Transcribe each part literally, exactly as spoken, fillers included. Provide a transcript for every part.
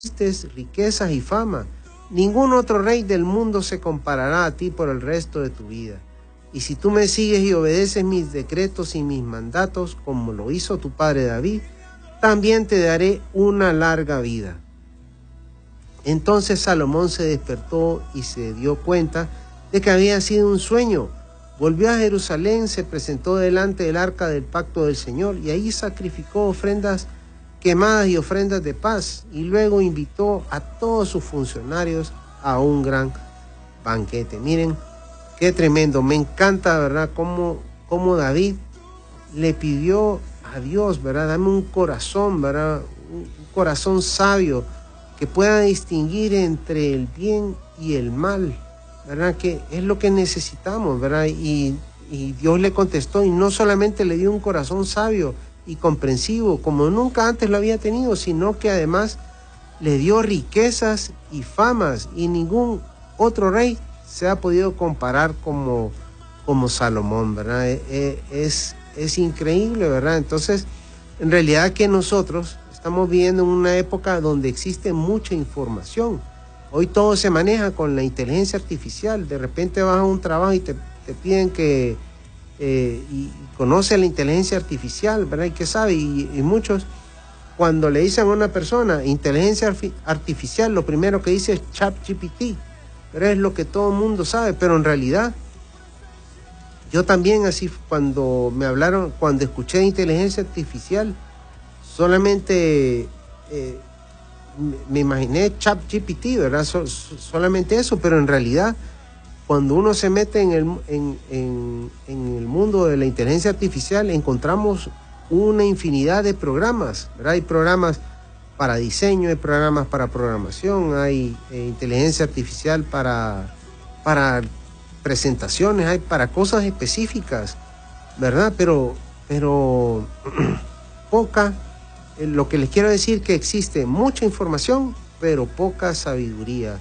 riquezas y fama. Ningún otro rey del mundo se comparará a ti por el resto de tu vida. Y si tú me sigues y obedeces mis decretos y mis mandatos, como lo hizo tu padre David, también te daré una larga vida. Entonces Salomón se despertó y se dio cuenta de que había sido un sueño. Volvió a Jerusalén, se presentó delante del arca del pacto del Señor y ahí sacrificó ofrendas quemadas y ofrendas de paz, y luego invitó a todos sus funcionarios a un gran banquete. Miren, qué tremendo. Me encanta, ¿verdad?, cómo, cómo David le pidió a Dios, ¿verdad?, dame un corazón, ¿verdad?, un corazón sabio que pueda distinguir entre el bien y el mal, ¿verdad?, que es lo que necesitamos, ¿verdad? Y, y Dios le contestó, y no solamente le dio un corazón sabio y comprensivo como nunca antes lo había tenido, sino que además le dio riquezas y famas, y ningún otro rey se ha podido comparar como, como Salomón, ¿verdad? Es, es increíble, ¿verdad? Entonces, en realidad que nosotros estamos viviendo en una época donde existe mucha información. Hoy todo se maneja con la inteligencia artificial. De repente vas a un trabajo y te, te piden que eh, y, y conoce la inteligencia artificial, ¿verdad? ¿Y qué sabe? Y, y muchos, cuando le dicen a una persona inteligencia artificial, lo primero que dice es ChatGPT, pero es lo que todo el mundo sabe. Pero en realidad, yo también así, cuando me hablaron, cuando escuché de inteligencia artificial, solamente eh, me imaginé ChatGPT, ¿verdad? So, so, solamente eso, pero en realidad, cuando uno se mete en el, en, en, en el mundo de la inteligencia artificial, encontramos una infinidad de programas, ¿verdad? Hay programas para diseño, hay programas para programación, hay eh, inteligencia artificial para, para presentaciones, hay para cosas específicas, ¿verdad? Pero, pero poca, eh, lo que les quiero decir que existe mucha información, pero poca sabiduría.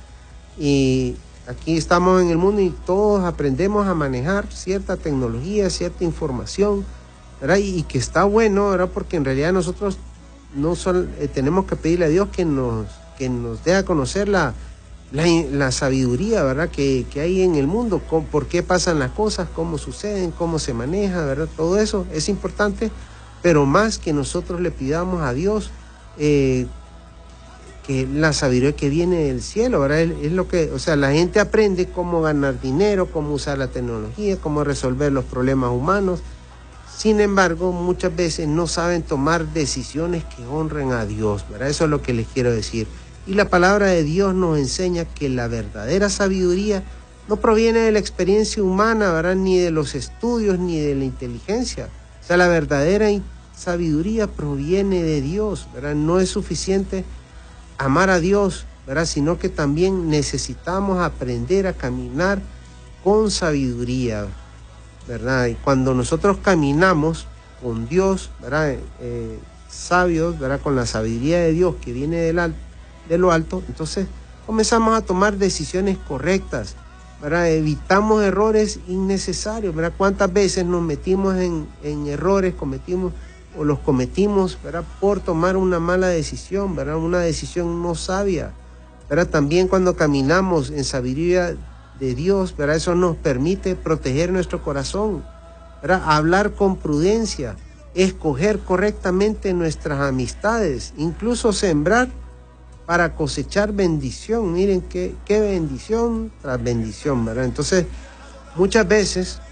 Y aquí estamos en el mundo y todos aprendemos a manejar cierta tecnología, cierta información, ¿verdad? Y, y que está bueno, ¿verdad? Porque en realidad nosotros no solo, eh, tenemos que pedirle a Dios que nos, que nos dé a conocer la, la, la sabiduría, ¿verdad? Que, que hay en el mundo, con, por qué pasan las cosas, cómo suceden, cómo se maneja, ¿verdad? Todo eso es importante, pero más que nosotros le pidamos a Dios eh, que la sabiduría que viene del cielo, ¿verdad? Es, es lo que, o sea, la gente aprende cómo ganar dinero, cómo usar la tecnología, cómo resolver los problemas humanos. Sin embargo, muchas veces no saben tomar decisiones que honren a Dios, ¿verdad? Eso es lo que les quiero decir. Y la palabra de Dios nos enseña que la verdadera sabiduría no proviene de la experiencia humana, ¿verdad? Ni de los estudios, ni de la inteligencia. O sea, la verdadera sabiduría proviene de Dios, ¿verdad? No es suficiente amar a Dios, ¿verdad? Sino que también necesitamos aprender a caminar con sabiduría, ¿verdad? Y cuando nosotros caminamos con Dios, ¿verdad? Eh, sabios, ¿verdad? Con la sabiduría de Dios que viene del al, de lo alto, entonces comenzamos a tomar decisiones correctas, ¿verdad? Evitamos errores innecesarios, ¿verdad? ¿Cuántas veces nos metimos en, en errores, cometimos o los cometimos, ¿verdad? Por tomar una mala decisión, ¿verdad? Una decisión no sabia, ¿verdad? También cuando caminamos en sabiduría de Dios, ¿verdad? Eso nos permite proteger nuestro corazón, ¿verdad? Hablar con prudencia, escoger correctamente nuestras amistades, incluso sembrar para cosechar bendición. Miren qué, qué bendición tras bendición, ¿verdad? Entonces, muchas veces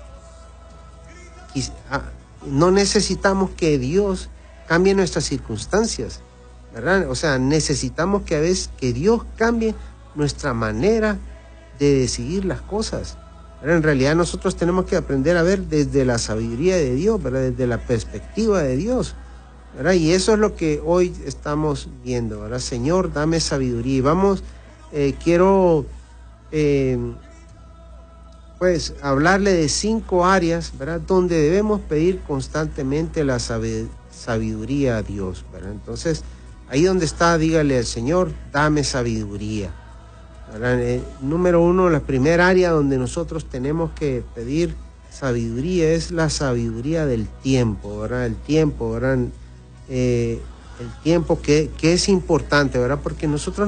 no necesitamos que Dios cambie nuestras circunstancias, ¿verdad? O sea, necesitamos que a veces que Dios cambie nuestra manera de decidir las cosas, ¿verdad? En realidad nosotros tenemos que aprender a ver desde la sabiduría de Dios, ¿verdad? Desde la perspectiva de Dios, ¿verdad? Y eso es lo que hoy estamos viendo, ¿verdad? Señor, dame sabiduría. Y vamos, eh, quiero eh, pues hablarle de cinco áreas, ¿verdad? Donde debemos pedir constantemente la sabiduría a Dios, ¿verdad? Entonces, ahí donde está, dígale al Señor, dame sabiduría. Eh, número uno, la primera área donde nosotros tenemos que pedir sabiduría es la sabiduría del tiempo, ¿verdad? El tiempo, ¿verdad? Eh, el tiempo que, que es importante, ¿verdad? Porque nosotros